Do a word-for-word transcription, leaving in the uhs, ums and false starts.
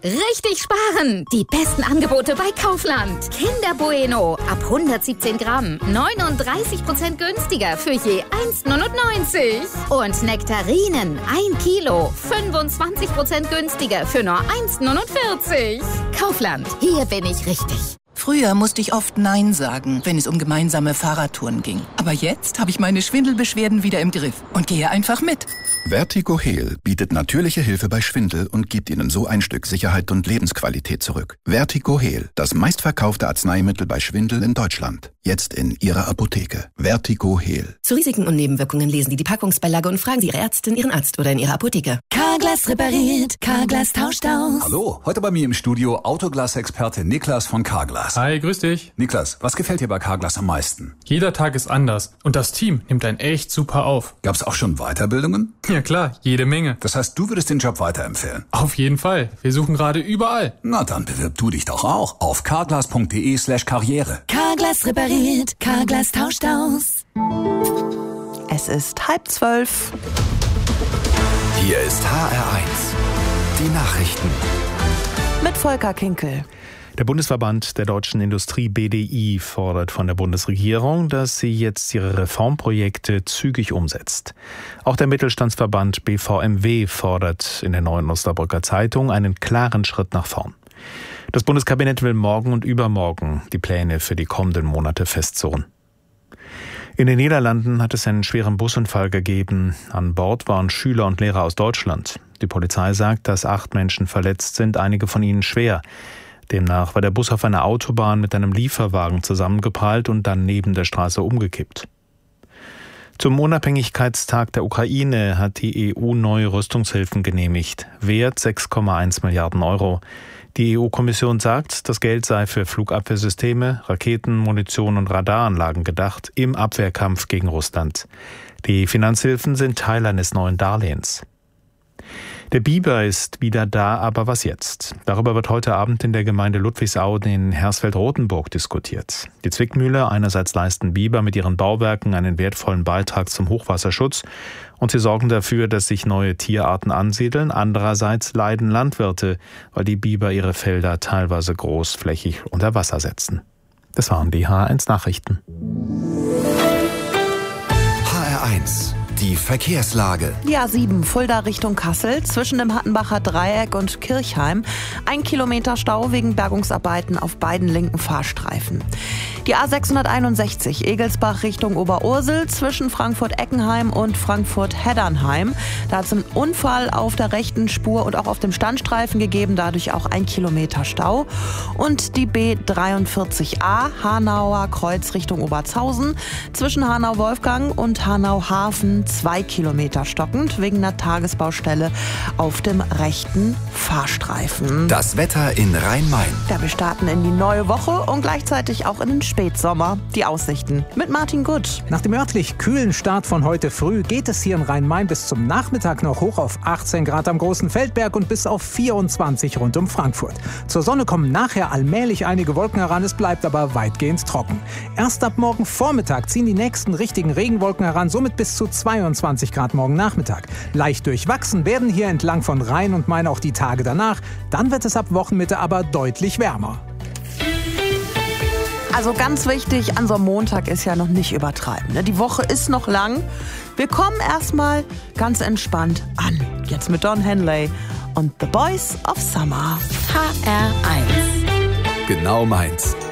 Richtig sparen! Die besten Angebote bei Kaufland. Kinder Bueno ab hundertsiebzehn Gramm. neununddreißig Prozent günstiger für je eins Komma neunundneunzig. Und Nektarinen ein Kilo. fünfundzwanzig Prozent günstiger für nur eins Komma neunundvierzig. Kaufland, hier bin ich richtig. Früher musste ich oft Nein sagen, wenn es um gemeinsame Fahrradtouren ging. Aber jetzt habe ich meine Schwindelbeschwerden wieder im Griff und gehe einfach mit. Vertigo Heal bietet natürliche Hilfe bei Schwindel und gibt Ihnen so ein Stück Sicherheit und Lebensqualität zurück. Vertigo Heal, das meistverkaufte Arzneimittel bei Schwindel in Deutschland. Jetzt in Ihrer Apotheke. Vertigo Heal. Zu Risiken und Nebenwirkungen lesen Sie die Packungsbeilage und fragen Sie Ihre Ärztin, Ihren Arzt oder in Ihrer Apotheke. Carglass repariert, Carglass tauscht aus. Hallo, heute bei mir im Studio Autoglas-Experte Niklas von Carglass. Hi, grüß dich. Niklas, was gefällt dir bei Carglass am meisten? Jeder Tag ist anders und das Team nimmt einen echt super auf. Gab's auch schon Weiterbildungen? Ja klar, jede Menge. Das heißt, du würdest den Job weiterempfehlen? Auf jeden Fall. Wir suchen gerade überall. Na, dann bewirb du dich doch auch auf carglass.de slash karriere. Carglass repariert, Carglass tauscht aus. Es ist halb zwölf. Hier ist H R eins. Die Nachrichten. Mit Volker Kinkel. Der Bundesverband der deutschen Industrie B D I fordert von der Bundesregierung, dass sie jetzt ihre Reformprojekte zügig umsetzt. Auch der Mittelstandsverband B V M W fordert in der Neuen Osnabrücker Zeitung einen klaren Schritt nach vorn. Das Bundeskabinett will morgen und übermorgen die Pläne für die kommenden Monate festzurren. In den Niederlanden hat es einen schweren Busunfall gegeben. An Bord waren Schüler und Lehrer aus Deutschland. Die Polizei sagt, dass acht Menschen verletzt sind, einige von ihnen schwer. Demnach war der Bus auf einer Autobahn mit einem Lieferwagen zusammengeprallt und dann neben der Straße umgekippt. Zum Unabhängigkeitstag der Ukraine hat die E U neue Rüstungshilfen genehmigt, Wert sechs Komma eins Milliarden Euro. Die E U-Kommission sagt, das Geld sei für Flugabwehrsysteme, Raketen, Munition und Radaranlagen gedacht im Abwehrkampf gegen Russland. Die Finanzhilfen sind Teil eines neuen Darlehens. Der Biber ist wieder da, aber was jetzt? Darüber wird heute Abend in der Gemeinde Ludwigsau in Hersfeld-Rotenburg diskutiert. Die Zwickmühle, einerseits leisten Biber mit ihren Bauwerken einen wertvollen Beitrag zum Hochwasserschutz und sie sorgen dafür, dass sich neue Tierarten ansiedeln. Andererseits leiden Landwirte, weil die Biber ihre Felder teilweise großflächig unter Wasser setzen. Das waren die H R eins Nachrichten. H R eins. Die Verkehrslage. Die A sieben Fulda Richtung Kassel zwischen dem Hattenbacher Dreieck und Kirchheim. Ein Kilometer Stau wegen Bergungsarbeiten auf beiden linken Fahrstreifen. Die A sechshunderteinundsechzig Egelsbach Richtung Oberursel zwischen Frankfurt-Eckenheim und Frankfurt-Heddernheim. Da hat es einen Unfall auf der rechten Spur und auch auf dem Standstreifen gegeben, dadurch auch ein Kilometer Stau. Und die B dreiundvierzig A Hanauer Kreuz Richtung Obertshausen zwischen Hanau-Wolfgang und Hanau-Hafen zwei Kilometer stockend wegen einer Tagesbaustelle auf dem rechten Fahrstreifen. Das Wetter in Rhein-Main. Ja, wir starten in die neue Woche und gleichzeitig auch in den Spätsommer. Die Aussichten mit Martin Gutt. Nach dem örtlich kühlen Start von heute früh geht es hier in Rhein-Main bis zum Nachmittag noch hoch auf achtzehn Grad am Großen Feldberg und bis auf vierundzwanzig rund um Frankfurt. Zur Sonne kommen nachher allmählich einige Wolken heran, es bleibt aber weitgehend trocken. Erst ab morgen Vormittag ziehen die nächsten richtigen Regenwolken heran, somit bis zu zweiundzwanzig Grad morgen Nachmittag. Leicht durchwachsen werden hier entlang von Rhein und Main auch die Tage danach. Dann wird es ab Wochenmitte aber deutlich wärmer. Also ganz wichtig, an so einem Montag ist ja noch nicht übertreiben. Ne? Die Woche ist noch lang. Wir kommen erstmal ganz entspannt an. Jetzt mit Don Henley und The Boys of Summer. H R eins. Genau meins.